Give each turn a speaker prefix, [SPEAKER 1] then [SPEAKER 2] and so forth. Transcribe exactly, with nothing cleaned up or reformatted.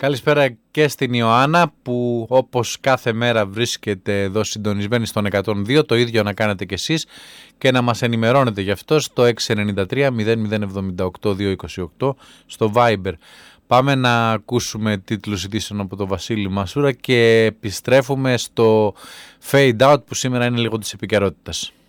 [SPEAKER 1] Καλησπέρα και στην Ιωάννα που όπως κάθε μέρα βρίσκεται εδώ συντονισμένη στον εκατόν δύο, το ίδιο να κάνετε και εσείς και να μας ενημερώνετε γι' αυτό στο έξι εννιά τρία μηδέν μηδέν εβδομήντα οκτώ διακόσια είκοσι οκτώ στο Viber. Πάμε να ακούσουμε τίτλους ειδήσεων από τον Βασίλη Μασούρα και επιστρέφουμε στο Fade Out που σήμερα είναι λίγο της επικαιρότητας.